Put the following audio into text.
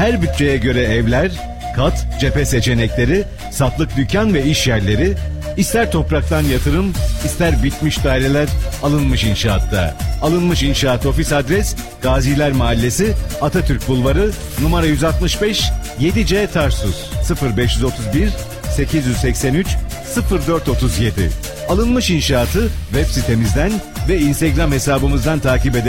Her bütçeye göre evler, kat, cephe seçenekleri, satlık dükkan ve iş yerleri, ister topraktan yatırım, ister bitmiş daireler Alınmış İnşaat'ta. Alınmış İnşaat ofis adres Gaziler Mahallesi, Atatürk Bulvarı, numara 165, 7C Tarsus, 0531 883 0437. Alınmış İnşaat'ı web sitemizden ve Instagram hesabımızdan takip edebilirsiniz.